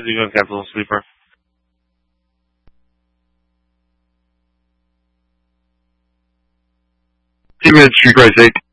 continue on Capital Sleeper. 2 minutes, Street Christ 8.